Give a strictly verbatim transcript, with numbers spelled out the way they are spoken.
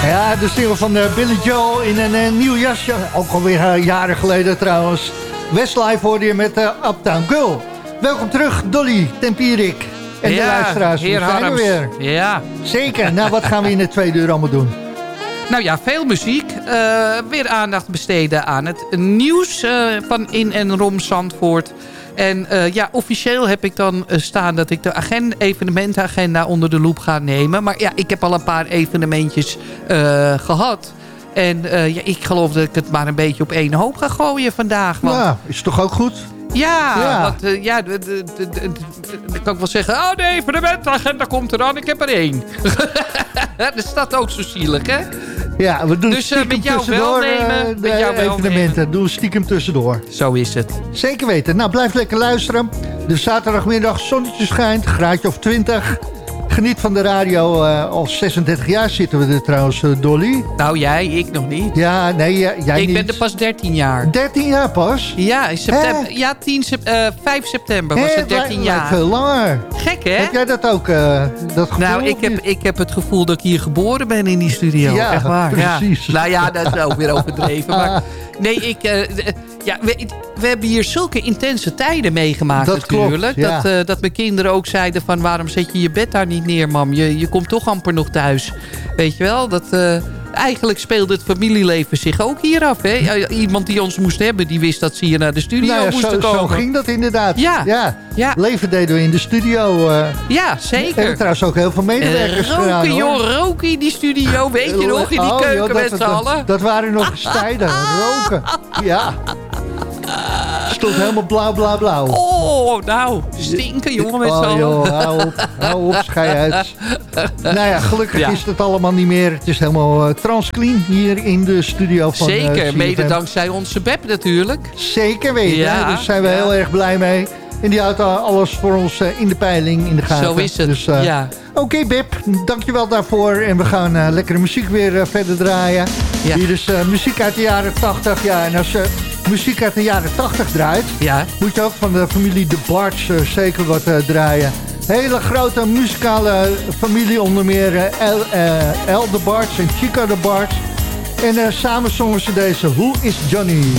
Ja, de single van uh, Billy Joel in een uh, nieuw jasje. Ook alweer uh, jaren geleden trouwens. Westlife hoorde je met uh, Uptown Girl. Welkom terug, Dolly, Tempierik en ja, de luisteraars. Heer We zijn er weer. Ja. Zeker. Nou, wat gaan we in de tweede uur allemaal doen? Nou ja, veel muziek. Uh, weer aandacht besteden aan het nieuws uh, van in en rond Zandvoort. En uh, ja, officieel heb ik dan uh, staan dat ik de agenda, evenementenagenda onder de loep ga nemen. Maar ja, ik heb al een paar evenementjes uh, gehad. En uh, ja, ik geloof dat ik het maar een beetje op één hoop ga gooien vandaag. Want... Ja, is toch ook goed? Ja, ja. want uh, ja, de, de, de, de, dan kan ik wel zeggen... Oh, de evenementenagenda komt eraan, ik heb er één. Dat staat ook zo zielig, hè? Ja, we doen dus, stiekem uh, met jou tussendoor welnemen, uh, de met jou evenementen. welnemen. Doen we stiekem tussendoor. Zo is het. Zeker weten. Nou, blijf lekker luisteren. De zaterdagmiddag, zonnetje schijnt, graadje of twintig. Geniet van de radio. Uh, al zesendertig jaar zitten we er trouwens, uh, Dolly. Nou, jij, ik nog niet. Ja, nee, jij ik niet. Ik ben er pas dertien jaar. dertien jaar pas? Ja, in september, ja tien, uh, vijf september was He, het dertien jaar. veel langer. Gek, hè? Heb jij dat ook, uh, dat gevoel? Nou, ik heb, ik heb het gevoel dat ik hier geboren ben in die studio. Ja, echt waar. precies. Ja. Nou ja, dat is ook weer overdreven. Maar nee, ik... Uh, ja, we, we hebben hier zulke intense tijden meegemaakt dat natuurlijk. Klopt, ja. dat, uh, dat mijn kinderen ook zeiden van... waarom zet je je bed daar niet neer, mam? Je, je komt toch amper nog thuis. Weet je wel? Dat, uh, eigenlijk speelde het familieleven zich ook hier af. Hè? Iemand die ons moest hebben, die wist dat ze hier naar de studio nou ja, moesten zo, komen. Zo ging dat inderdaad. Ja. ja. ja. Leven deden we in de studio. Uh, ja, zeker. En trouwens ook heel veel medewerkers uh, roken, gedaan, hoor. joh, roken in die studio. Weet je nog, in die oh, keuken joh, met dat, z'n allen. Dat, dat waren nog eens tijden. Roken. Ja. Stond helemaal blauw, blauw, blauw. Oh, nou, stinken jongen met z'n oh, allen. joh, hou op, hou op, schei uit. Nou ja, gelukkig ja. is het allemaal niet meer. Het is helemaal uh, transclean hier in de studio van Zeker, uh, mede dankzij onze Beb natuurlijk. Zeker weten, ja, daar zijn we ja. heel erg blij mee. En die houdt alles voor ons uh, in de peiling, in de gaten. Zo is het, dus, uh, ja. Oké, okay, Beb, dankjewel daarvoor. En we gaan uh, lekkere muziek weer uh, verder draaien. Ja. Hier is uh, muziek uit de jaren tachtig. Ja, en als je uh, muziek uit de jaren tachtig draait... Ja. moet je ook van de familie De Barts uh, zeker wat uh, draaien. Hele grote muzikale familie, onder meer uh, El, uh, El De Barts en Chico De Barts. En uh, samen zongen ze deze Who is Johnny?